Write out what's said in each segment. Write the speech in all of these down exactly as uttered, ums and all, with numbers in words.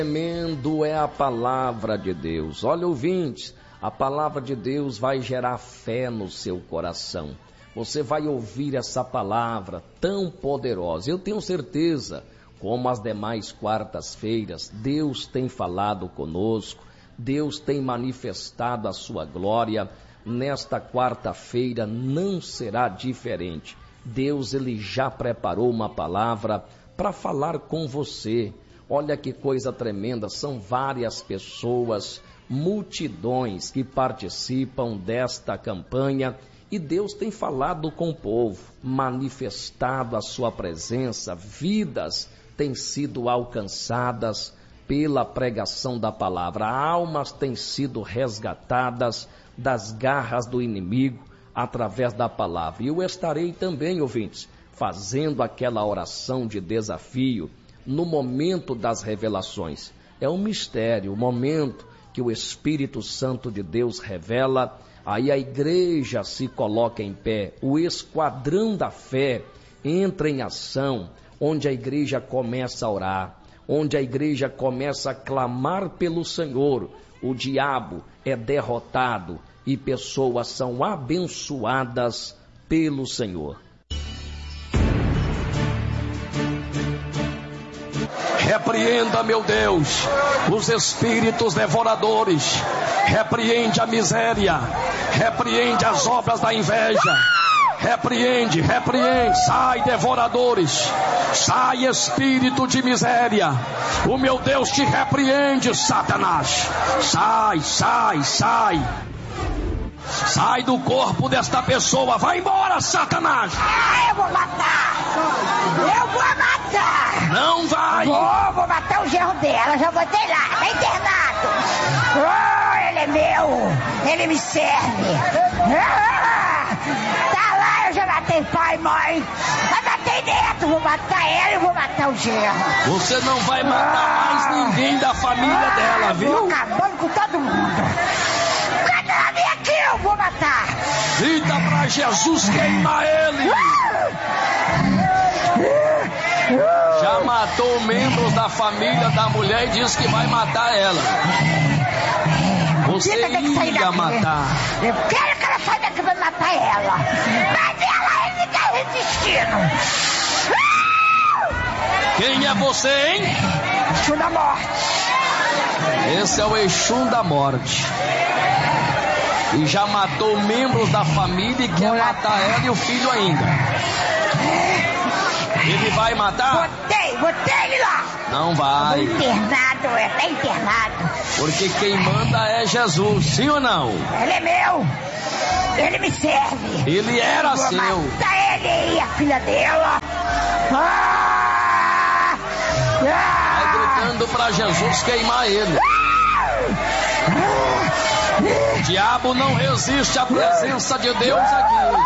Tremendo é a palavra de Deus. Olha, ouvintes, a palavra de Deus vai gerar fé no seu coração. Você vai ouvir essa palavra tão poderosa. Eu tenho certeza, como as demais quartas-feiras, Deus tem falado conosco, Deus tem manifestado a sua glória. Nesta quarta-feira não será diferente. Deus, ele já preparou uma palavra para falar com você. Olha que coisa tremenda, são várias pessoas, multidões que participam desta campanha e Deus tem falado com o povo, manifestado a sua presença, vidas têm sido alcançadas pela pregação da palavra, almas têm sido resgatadas das garras do inimigo através da palavra. E eu estarei também, ouvintes, fazendo aquela oração de desafio no momento das revelações. É um mistério, o momento que o Espírito Santo de Deus revela, aí a igreja se coloca em pé, o esquadrão da fé entra em ação, onde a igreja começa a orar, onde a igreja começa a clamar pelo Senhor, o diabo é derrotado e pessoas são abençoadas pelo Senhor. Repreenda, meu Deus, os espíritos devoradores, repreende a miséria, repreende as obras da inveja, repreende, repreende, sai devoradores, sai espírito de miséria, o meu Deus te repreende, Satanás, sai, sai, sai, sai do corpo desta pessoa, vai embora, Satanás. Ah, eu vou matar, eu vou matar. Não vai! Vou, vou matar o genro dela, já botei lá, tá internado. Oh, ele é meu, ele me serve. Ah, tá lá, eu já matei pai e mãe, mas matei neto, vou matar ela e vou matar o genro. Você não vai matar ah, mais ninguém da família ah, dela, viu? Vou acabando com todo mundo. Quando ela vem aqui, eu vou matar. Grita pra Jesus queimar ele. Já matou membros da família da mulher e disse que vai matar ela. Você ia matar. Eu quero que ela saia daqui pra matar ela. Mas ela ele fica resistindo. Quem é você, hein? Exu da morte. Esse é o Exu da morte. E já matou membros da família e quer matar ela e o filho ainda. Ele vai matar? Botei, botei ele lá. Não vai. Internado, é, tá internado. Porque quem manda é Jesus, sim ou não? Ele é meu. Ele me serve. Ele era Vou seu. Matar ele e a filha dela. Ah! Ah! Vai gritando pra Jesus queimar ele. O diabo não resiste à presença de Deus aqui.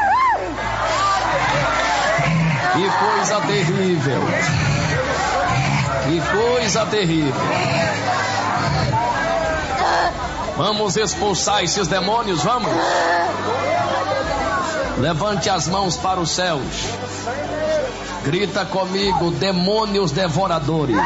Que coisa terrível. Que coisa terrível. Vamos expulsar esses demônios, vamos? Levante as mãos para os céus. Grita comigo, demônios devoradores.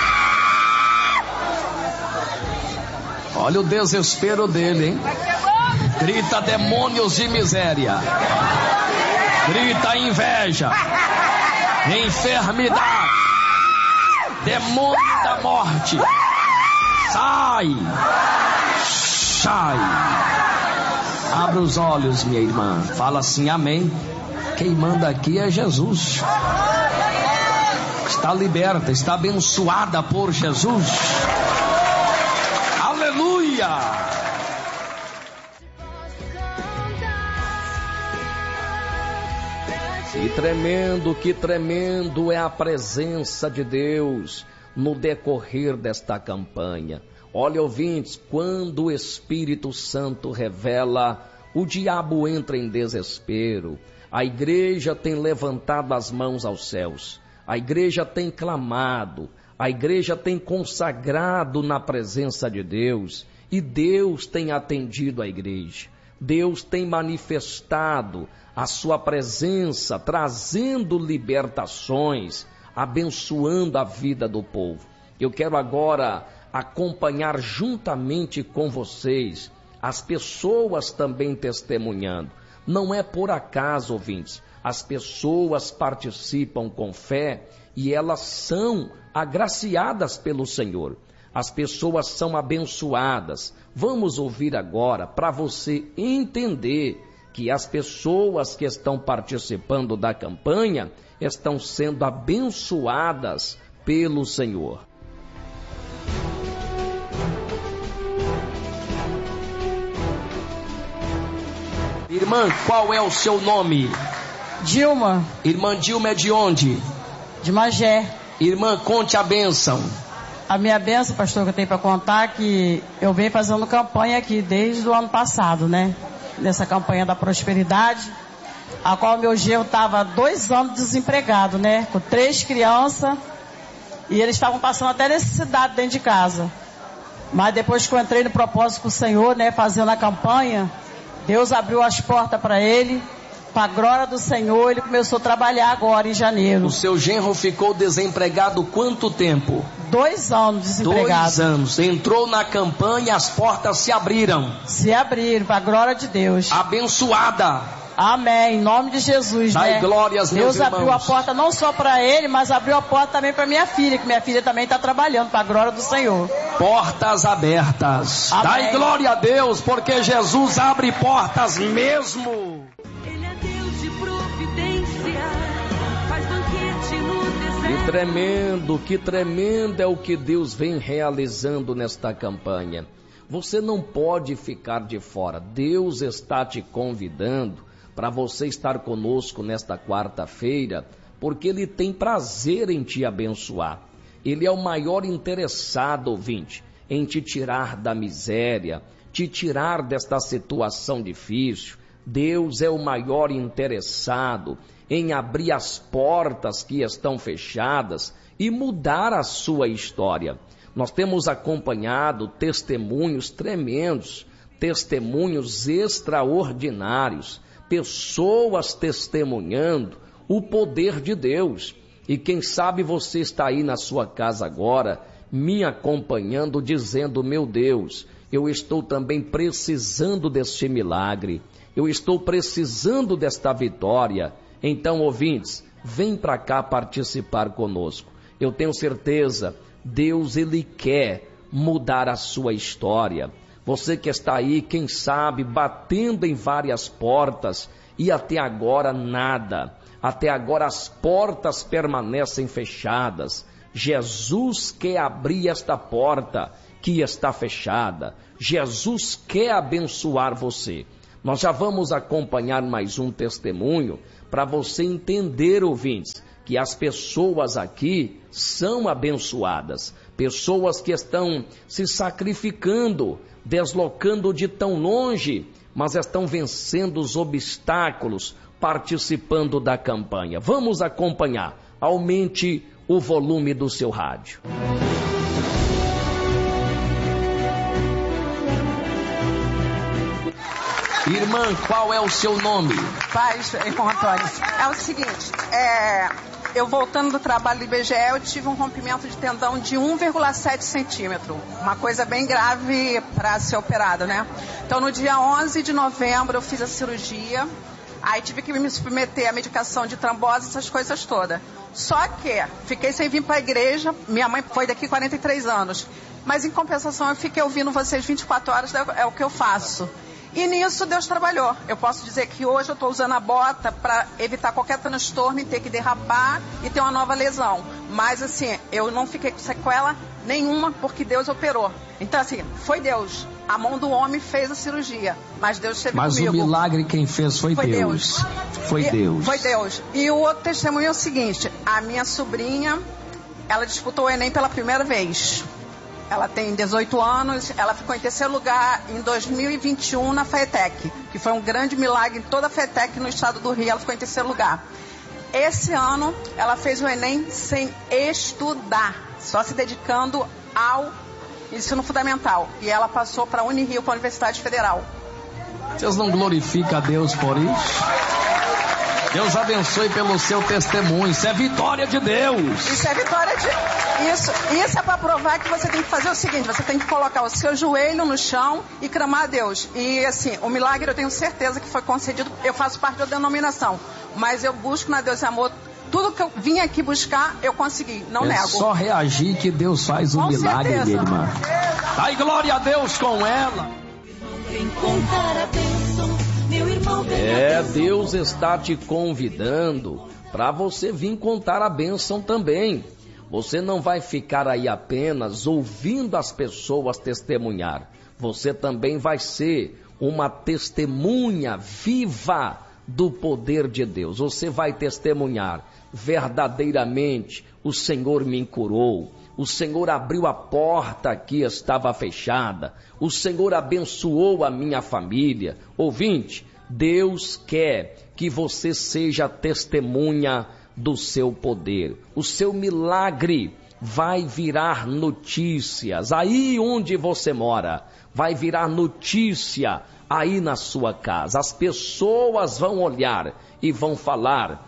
Olha o desespero dele, hein? Grita, demônios de miséria. Grita, inveja. Enfermidade, demônio da morte, sai, sai. Abra os olhos, minha irmã, fala assim, amém. Quem manda aqui é Jesus. Está liberta, está abençoada por Jesus. Aleluia. Que tremendo, que tremendo é a presença de Deus no decorrer desta campanha. Olha, ouvintes, quando o Espírito Santo revela, o diabo entra em desespero. A igreja tem levantado as mãos aos céus. A igreja tem clamado. A igreja tem consagrado na presença de Deus. E Deus tem atendido a igreja. Deus tem manifestado a sua presença, trazendo libertações, abençoando a vida do povo. Eu quero agora acompanhar juntamente com vocês as pessoas também testemunhando. Não é por acaso, ouvintes, as pessoas participam com fé e elas são agraciadas pelo Senhor. As pessoas são abençoadas. Vamos ouvir agora para você entender que as pessoas que estão participando da campanha estão sendo abençoadas pelo Senhor. Irmã, qual é o seu nome? Dilma. Irmã Dilma é de onde? De Magé. Irmã, conte a bênção. A minha bênção, pastor, que eu tenho para contar, que eu venho fazendo campanha aqui desde o ano passado, né? Nessa campanha da prosperidade, a qual meu genro estava dois anos desempregado, né? Com três crianças, e eles estavam passando até necessidade dentro de casa. Mas depois que eu entrei no propósito com o Senhor, né? Fazendo a campanha, Deus abriu as portas para ele. Para a glória do Senhor, ele começou a trabalhar agora em janeiro. O seu genro ficou desempregado quanto tempo? Dois anos desempregado. Dois anos. Entrou na campanha, as portas se abriram. Se abriram, para a glória de Deus. Abençoada. Amém. Em nome de Jesus, Dai né? glórias, meus Deus abriu irmãos. a porta não só para ele, mas abriu a porta também para minha filha, que minha filha também está trabalhando para a glória do Senhor. Portas abertas. Amém. Dai glória a Deus, porque Jesus abre portas mesmo. Que tremendo, que tremendo é o que Deus vem realizando nesta campanha. Você não pode ficar de fora. Deus está te convidando para você estar conosco nesta quarta-feira, porque Ele tem prazer em te abençoar. Ele é o maior interessado, ouvinte, em te tirar da miséria, te tirar desta situação difícil. Deus é o maior interessado em abrir as portas que estão fechadas e mudar a sua história. Nós temos acompanhado testemunhos tremendos, testemunhos extraordinários, pessoas testemunhando o poder de Deus. E quem sabe você está aí na sua casa agora, me acompanhando, dizendo: meu Deus, eu estou também precisando deste milagre, eu estou precisando desta vitória. Então, ouvintes, vem para cá participar conosco. Eu tenho certeza, Deus, Ele quer mudar a sua história. Você que está aí, quem sabe, batendo em várias portas e até agora nada. Até agora as portas permanecem fechadas. Jesus quer abrir esta porta que está fechada. Jesus quer abençoar você. Nós já vamos acompanhar mais um testemunho para você entender, ouvintes, que as pessoas aqui são abençoadas. Pessoas que estão se sacrificando, deslocando de tão longe, mas estão vencendo os obstáculos, participando da campanha. Vamos acompanhar. Aumente o volume do seu rádio. Irmã, qual é o seu nome? Paz, irmão Antônio. É o seguinte, é, eu voltando do trabalho do I B G E, eu tive um rompimento de tendão de um vírgula sete centímetro. Uma coisa bem grave para ser operada, né? Então, no dia onze de novembro, eu fiz a cirurgia. Aí tive que me submeter à medicação de trombose, essas coisas todas. Só que fiquei sem vir para a igreja. Minha mãe foi daqui quarenta e três anos. Mas, em compensação, eu fiquei ouvindo vocês vinte e quatro horas, é o que eu faço. E nisso Deus trabalhou. Eu posso dizer que hoje eu estou usando a bota para evitar qualquer transtorno e ter que derrapar e ter uma nova lesão. Mas assim, eu não fiquei com sequela nenhuma porque Deus operou. Então assim, foi Deus. A mão do homem fez a cirurgia, mas Deus esteve mas comigo. Mas o milagre quem fez foi, foi Deus. Deus. Foi e, Deus. Foi Deus. E o outro testemunho é o seguinte, a minha sobrinha, ela disputou o Enem pela primeira vez. Ela tem dezoito anos, ela ficou em terceiro lugar em dois mil e vinte e um na FATEC, que foi um grande milagre em toda a FATEC no estado do Rio, ela ficou em terceiro lugar. Esse ano, ela fez o Enem sem estudar, só se dedicando ao ensino fundamental. E ela passou para a Unirio, para a Universidade Federal. Vocês não glorificam a Deus por isso? Deus abençoe pelo seu testemunho, isso é vitória de Deus. Isso é vitória de Deus. Isso, isso é para provar que você tem que fazer o seguinte, você tem que colocar o seu joelho no chão e clamar a Deus. E assim, o milagre eu tenho certeza que foi concedido, eu faço parte da denominação, mas eu busco na Deus e Amor, tudo que eu vim aqui buscar, eu consegui, não é nego. É só reagir que Deus faz um com milagre, certeza. minha irmã. Dai glória a Deus com ela. É, Deus está te convidando para você vir contar a bênção também. Você não vai ficar aí apenas ouvindo as pessoas testemunhar. Você também vai ser uma testemunha viva do poder de Deus. Você vai testemunhar verdadeiramente: o Senhor me curou, o Senhor abriu a porta que estava fechada, o Senhor abençoou a minha família. Ouvinte, Deus quer que você seja testemunha do seu poder. O seu milagre vai virar notícias aí onde você mora, vai virar notícia aí na sua casa. As pessoas vão olhar e vão falar: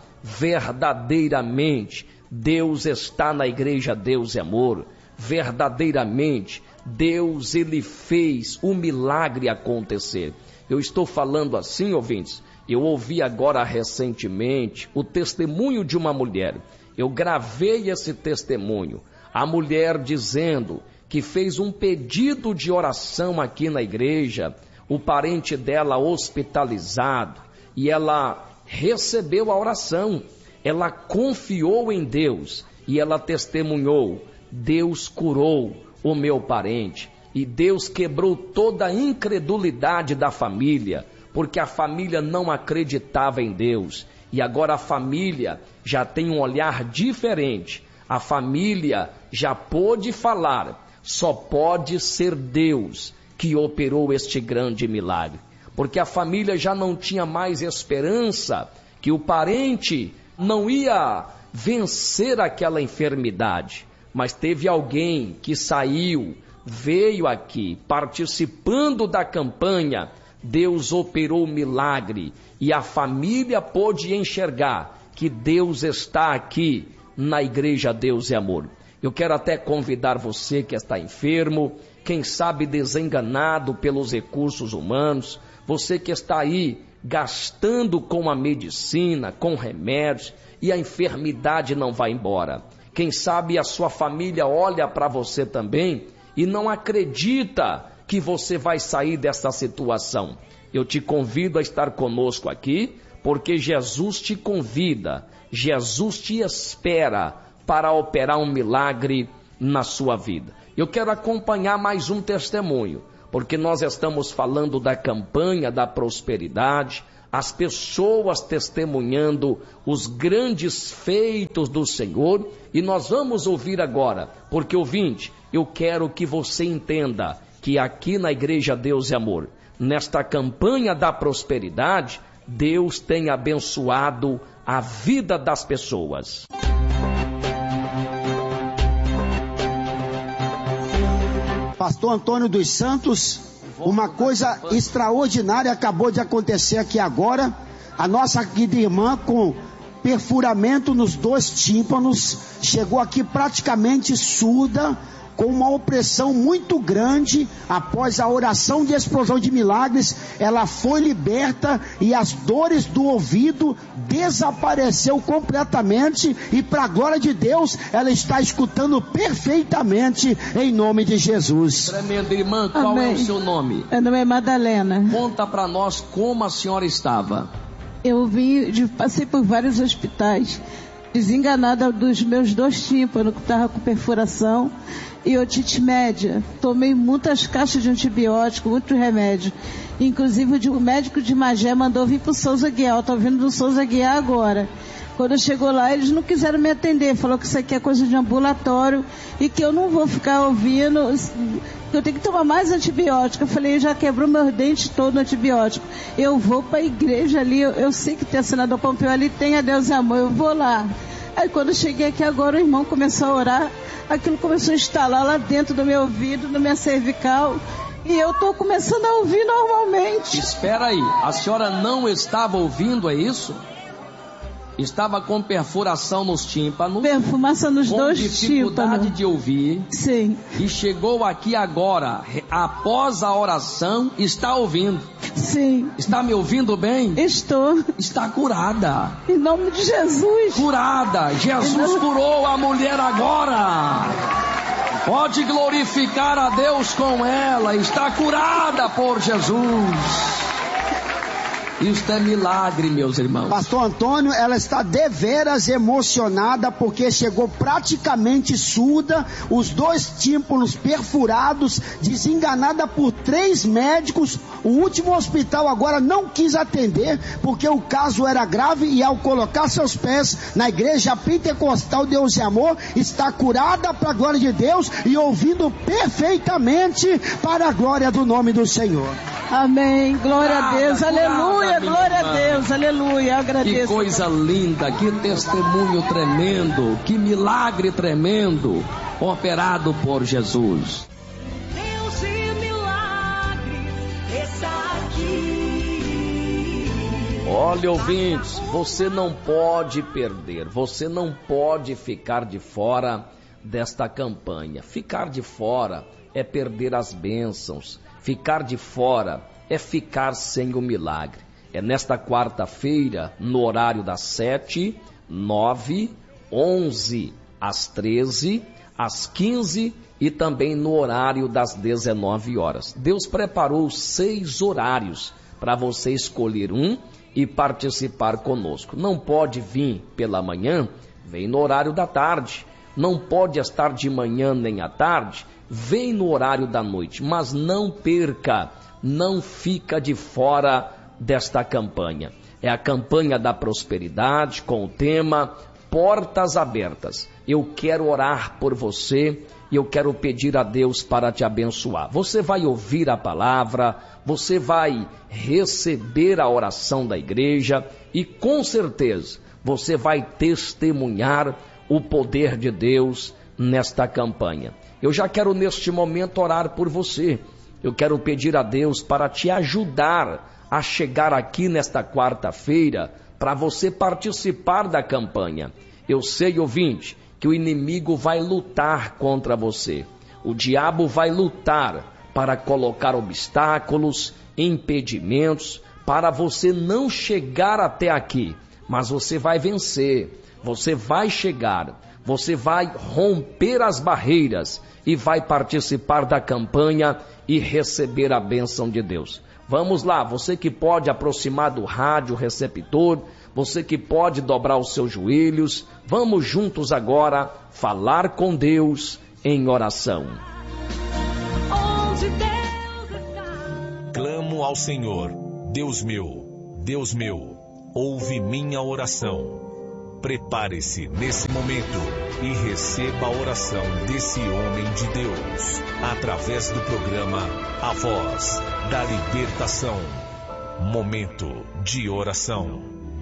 verdadeiramente Deus está na igreja Deus é Amor. Verdadeiramente Deus, ele fez o milagre acontecer. Eu estou falando assim, ouvintes. Eu ouvi agora recentemente o testemunho de uma mulher. Eu gravei esse testemunho. A mulher dizendo que fez um pedido de oração aqui na igreja, o parente dela hospitalizado, e ela recebeu a oração. Ela confiou em Deus e ela testemunhou: Deus curou o meu parente. E Deus quebrou toda a incredulidade da família, porque a família não acreditava em Deus. E agora a família já tem um olhar diferente. A família já pôde falar: só pode ser Deus que operou este grande milagre. Porque a família já não tinha mais esperança que o parente não ia vencer aquela enfermidade. Mas teve alguém que saiu, veio aqui, participando da campanha. Deus operou o milagre e a família pôde enxergar que Deus está aqui na igreja Deus é Amor. Eu quero até convidar você que está enfermo, quem sabe desenganado pelos recursos humanos, você que está aí gastando com a medicina, com remédios, e a enfermidade não vai embora. Quem sabe a sua família olha para você também e não acredita que você vai sair dessa situação. Eu te convido a estar conosco aqui, porque Jesus te convida, Jesus te espera para operar um milagre na sua vida. Eu quero acompanhar mais um testemunho, porque nós estamos falando da campanha da prosperidade, as pessoas testemunhando os grandes feitos do Senhor, e nós vamos ouvir agora, porque ouvinte, eu quero que você entenda que aqui na igreja Deus é Amor, nesta campanha da prosperidade, Deus tem abençoado a vida das pessoas. Pastor Antônio dos Santos, uma coisa extraordinária acabou de acontecer aqui agora. A nossa querida irmã com perfuramento nos dois tímpanos chegou aqui praticamente surda, com uma opressão muito grande. Após a oração de explosão de milagres, ela foi liberta e as dores do ouvido desapareceu completamente, e para a glória de Deus, ela está escutando perfeitamente em nome de Jesus. Tremenda irmã, qual Amém. É o seu nome? Meu nome é Madalena. Conta para nós como a senhora estava. Eu vim, de, passei por vários hospitais, desenganada dos meus dois tímpanos, que estava com perfuração e otite média. Tomei muitas caixas de antibiótico, muito remédio. Inclusive o médico de Magé mandou vir para o Souza Guiar. Estou vindo do Souza Guiar agora. Quando chegou lá, eles não quiseram me atender. Falou que isso aqui é coisa de ambulatório e que eu não vou ficar ouvindo, que eu tenho que tomar mais antibiótico. Eu falei, já quebrou meus dentes todo no antibiótico. Eu vou para a igreja ali, eu, eu sei que tem a senador Pompeu ali, tem a Deus e Amor, eu vou lá. Aí quando eu cheguei aqui agora, o irmão começou a orar, aquilo começou a instalar lá dentro do meu ouvido, no minha cervical, e eu estou começando a ouvir normalmente. Espera aí, a senhora não estava ouvindo, é isso? Estava com perfuração nos tímpanos. Perfumação nos dois tímpanos. Com dificuldade de ouvir. Sim. E chegou aqui agora, após a oração, está ouvindo. Sim. Está me ouvindo bem? Estou. Está curada. Em nome de Jesus. Curada. Jesus curou a mulher agora. Pode glorificar a Deus com ela. Está curada por Jesus. Isto é milagre, meus irmãos. Pastor Antônio, ela está deveras emocionada porque chegou praticamente surda, os dois tímpanos perfurados, desenganada por três médicos. O último hospital agora não quis atender porque o caso era grave, e ao colocar seus pés na igreja pentecostal Deus e Amor, está curada para a glória de Deus e ouvindo perfeitamente para a glória do nome do Senhor. Amém, glória curada, a Deus, curada, aleluia, glória irmã. A Deus, aleluia, eu agradeço. Que coisa linda, que testemunho tremendo, que milagre tremendo, operado por Jesus. Deus de milagres está aqui. Olha, ouvintes, você não pode perder, você não pode ficar de fora desta campanha. Ficar de fora é perder as bênçãos. Ficar de fora é ficar sem o milagre. É nesta quarta-feira, no horário das sete, nove, onze, às treze, às quinze e também no horário das dezenove horas. Deus preparou seis horários para você escolher um e participar conosco. Não pode vir pela manhã, vem no horário da tarde. Não pode estar de manhã nem à tarde, vem no horário da noite, mas não perca, não fica de fora desta campanha. É a campanha da prosperidade com o tema Portas Abertas. Eu quero orar por você e eu quero pedir a Deus para te abençoar. Você vai ouvir a palavra, você vai receber a oração da igreja e com certeza você vai testemunhar o poder de Deus nesta campanha. Eu já quero neste momento orar por você. Eu quero pedir a Deus para te ajudar a chegar aqui nesta quarta-feira para você participar da campanha. Eu sei, ouvinte, que o inimigo vai lutar contra você. O diabo vai lutar para colocar obstáculos, impedimentos, para você não chegar até aqui. Mas você vai vencer. Você vai chegar, você vai romper as barreiras e vai participar da campanha e receber a bênção de Deus. Vamos lá, você que pode aproximar do rádio receptor, você que pode dobrar os seus joelhos, vamos juntos agora falar com Deus em oração. Onde Deus está. Clamo ao Senhor, Deus meu, Deus meu, ouve minha oração. Prepare-se nesse momento e receba a oração desse homem de Deus, através do programa A Voz da Libertação. Momento de oração.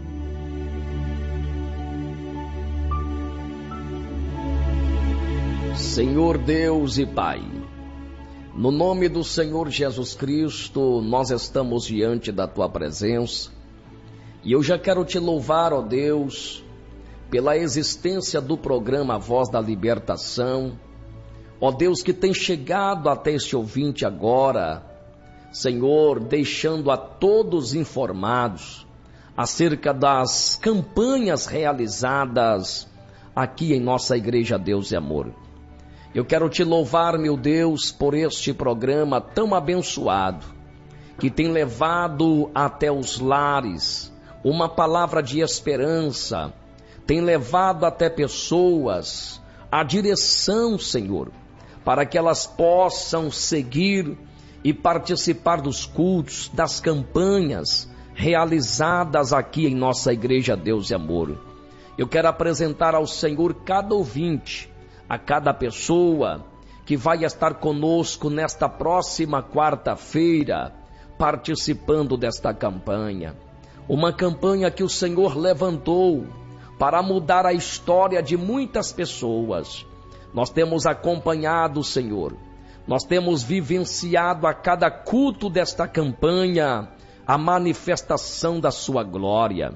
Senhor Deus e Pai, no nome do Senhor Jesus Cristo, nós estamos diante da Tua presença e eu já quero Te louvar, ó Deus, pela existência do programa Voz da Libertação, ó Deus, que tem chegado até este ouvinte agora, Senhor, deixando a todos informados acerca das campanhas realizadas aqui em nossa Igreja Deus e Amor. Eu quero Te louvar, meu Deus, por este programa tão abençoado, que tem levado até os lares uma palavra de esperança, tem levado até pessoas a direção, Senhor, para que elas possam seguir e participar dos cultos, das campanhas realizadas aqui em nossa Igreja Deus e Amor. Eu quero apresentar ao Senhor cada ouvinte, a cada pessoa que vai estar conosco nesta próxima quarta-feira, participando desta campanha. Uma campanha que o Senhor levantou para mudar a história de muitas pessoas. Nós temos acompanhado, Senhor, nós temos vivenciado a cada culto desta campanha a manifestação da sua glória.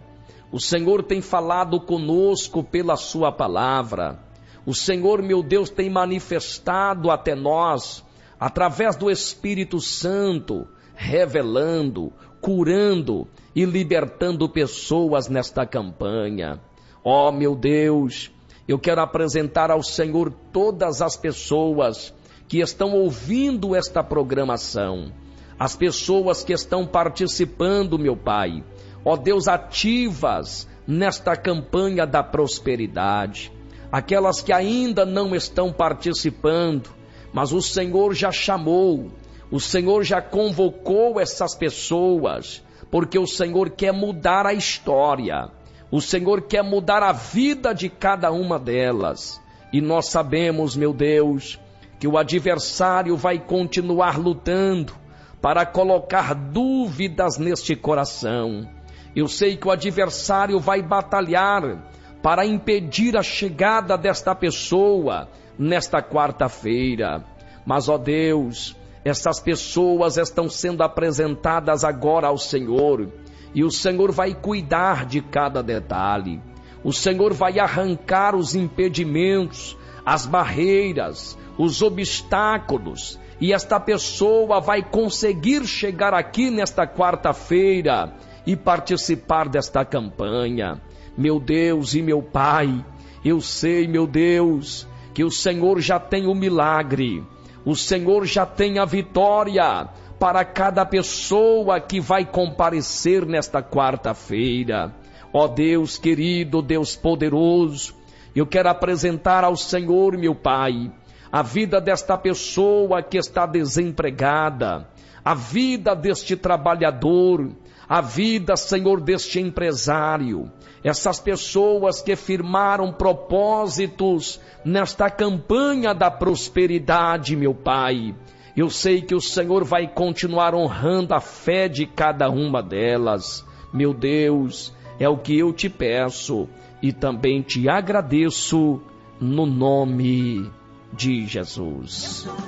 O Senhor tem falado conosco pela sua palavra. O Senhor, meu Deus, tem manifestado até nós, através do Espírito Santo, revelando, curando e libertando pessoas nesta campanha. Ó, meu Deus, eu quero apresentar ao Senhor todas as pessoas que estão ouvindo esta programação, as pessoas que estão participando, meu Pai. Ó Deus, ativas nesta campanha da prosperidade. Aquelas que ainda não estão participando, mas o Senhor já chamou, o Senhor já convocou essas pessoas, porque o Senhor quer mudar a história, o Senhor quer mudar a vida de cada uma delas. E nós sabemos, meu Deus, que o adversário vai continuar lutando para colocar dúvidas neste coração. Eu sei que o adversário vai batalhar para impedir a chegada desta pessoa nesta quarta-feira. Mas, ó Deus, essas pessoas estão sendo apresentadas agora ao Senhor, e o Senhor vai cuidar de cada detalhe. O Senhor vai arrancar os impedimentos, as barreiras, os obstáculos, e esta pessoa vai conseguir chegar aqui nesta quarta-feira e participar desta campanha. Meu Deus e meu Pai, eu sei, meu Deus, que o Senhor já tem o milagre, o Senhor já tem a vitória para cada pessoa que vai comparecer nesta quarta-feira. Ó Deus querido, Deus poderoso, eu quero apresentar ao Senhor, meu Pai, a vida desta pessoa que está desempregada, a vida deste trabalhador, a vida, Senhor, deste empresário, essas pessoas que firmaram propósitos nesta campanha da prosperidade, meu Pai. Eu sei que o Senhor vai continuar honrando a fé de cada uma delas. Meu Deus, é o que eu te peço e também te agradeço no nome de Jesus.